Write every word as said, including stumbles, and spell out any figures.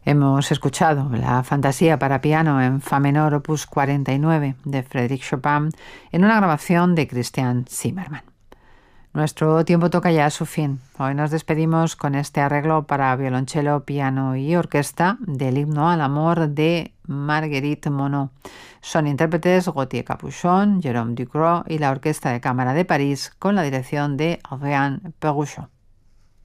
Hemos escuchado la fantasía para piano en fa menor opus cuarenta y nueve de Frédéric Chopin en una grabación de Christian Zimmermann. Nuestro tiempo toca ya su fin. Hoy nos despedimos con este arreglo para violonchelo, piano y orquesta del himno al amor de Marguerite Monod. Son intérpretes Gauthier Capuchon, Jérôme Ducrot y la Orquesta de Cámara de París con la dirección de Adrien Péruchot.